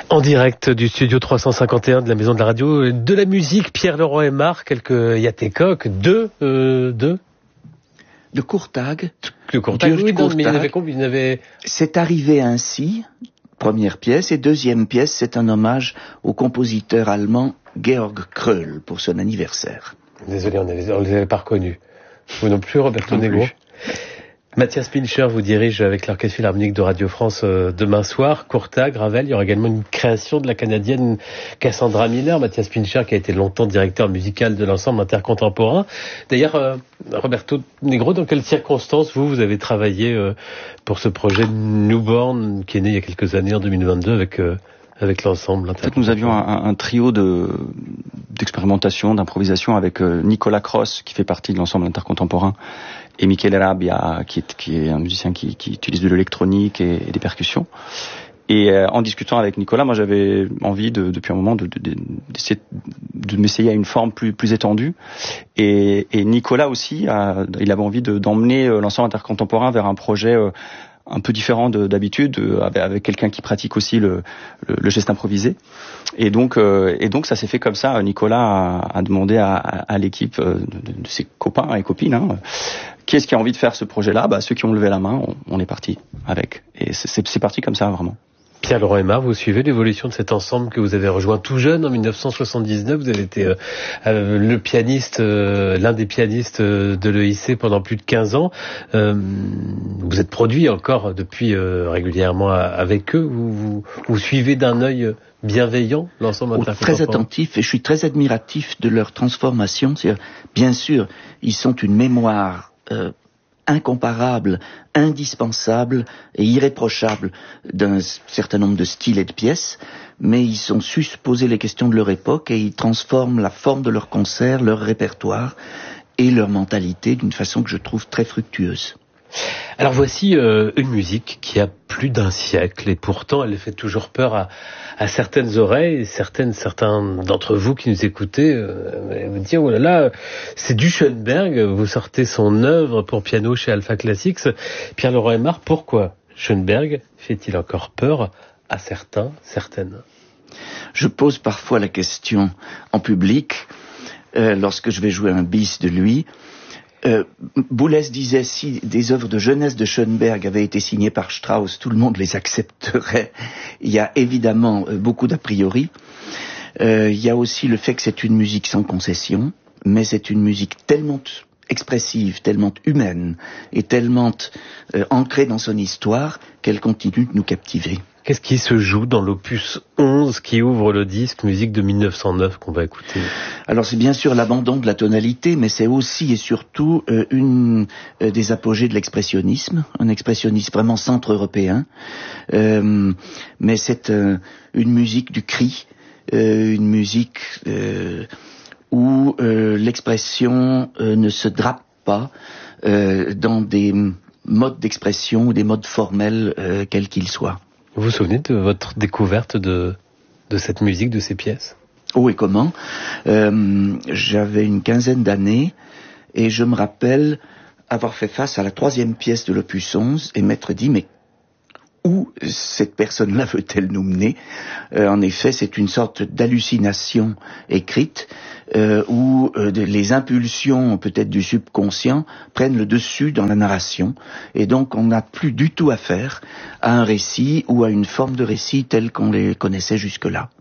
En direct du studio 351 de la Maison de la Radio, de la musique, Pierre Leroy-Aymar, quelques Yatécoq, de Courtag. De Courtag, oui, non, mais il y en avait... C'est arrivé ainsi, première pièce, et deuxième pièce, c'est un hommage au compositeur allemand Georg Kröll pour son anniversaire. Désolé, on ne les avait pas reconnus. Vous non plus, Roberto Negro. Mathias Pincher vous dirige avec l'Orchestre Philharmonique de Radio France demain soir. Courtag, Ravel, il y aura également une création de la Canadienne Cassandra Miller. Mathias Pincher qui a été longtemps directeur musical de l'ensemble intercontemporain. D'ailleurs, Roberto Negro, dans quelles circonstances vous avez travaillé pour ce projet Newborn qui est né il y a quelques années, en 2022, avec l'ensemble? En fait, nous avions un trio d'expérimentation, d'improvisation avec Nicolas Cross, qui fait partie de l'ensemble intercontemporain, et Michele Rabbia, qui est un musicien qui utilise de l'électronique et des percussions. Et en discutant avec Nicolas, moi j'avais envie depuis un moment d'essayer de m'essayer à une forme plus étendue. Et Nicolas aussi, il avait envie d'emmener l'ensemble intercontemporain vers un projet un peu différent d'habitude, avec quelqu'un qui pratique aussi le geste improvisé. Et donc ça s'est fait comme ça. Nicolas a demandé à l'équipe de ses copains et copines, qui est-ce qui a envie de faire ce projet-là? Ceux qui ont levé la main, on est parti avec. Et c'est parti comme ça, vraiment. Pierre Leroy-Aymar, vous suivez l'évolution de cet ensemble que vous avez rejoint tout jeune en 1979. Vous avez été le pianiste, l'un des pianistes de l'EIC pendant plus de 15 ans. Vous êtes produit encore depuis régulièrement avec eux. Vous suivez d'un œil bienveillant l'ensemble intercontemporain? Très attentif, et je suis très admiratif de leur transformation. C'est-à-dire, bien sûr, ils sont une mémoire incomparable, indispensable et irréprochable d'un certain nombre de styles et de pièces, mais ils ont su se poser les questions de leur époque et ils transforment la forme de leur concert, leur répertoire et leur mentalité d'une façon que je trouve très fructueuse. Alors voici une musique qui a plus d'un siècle et pourtant elle fait toujours peur à certaines oreilles, certains d'entre vous qui nous écoutez vous dire oh là là, c'est du Schoenberg. Vous sortez son œuvre pour piano chez Alpha Classics. Pierre Leroy-Aymar, pourquoi Schoenberg fait-il encore peur à certaines? Je pose parfois la question en public lorsque je vais jouer un bis de lui. Boulez disait si des œuvres de jeunesse de Schoenberg avaient été signées par Strauss, tout le monde les accepterait. Il y a évidemment beaucoup d'a priori. Il y a aussi le fait que c'est une musique sans concession, mais c'est une musique tellement expressive, tellement humaine et tellement ancrée dans son histoire qu'elle continue de nous captiver. Qu'est-ce qui se joue dans l'opus 11 qui ouvre le disque, musique de 1909 qu'on va écouter? Alors c'est bien sûr l'abandon de la tonalité, mais c'est aussi et surtout une des apogées de l'expressionnisme, un expressionnisme vraiment centre-européen. Mais c'est une musique du cri, une musique où l'expression ne se drape pas dans des modes d'expression ou des modes formels quels qu'ils soient. Vous vous souvenez de votre découverte de cette musique, de ces pièces? Oh, et comment? J'avais une quinzaine d'années et je me rappelle avoir fait face à la troisième pièce de l'opus 11 et m'être dit, mais où cette personne-là veut-elle nous mener? En effet, c'est une sorte d'hallucination écrite où les impulsions peut-être du subconscient prennent le dessus dans la narration, et donc on n'a plus du tout affaire à un récit ou à une forme de récit telle qu'on les connaissait jusque-là.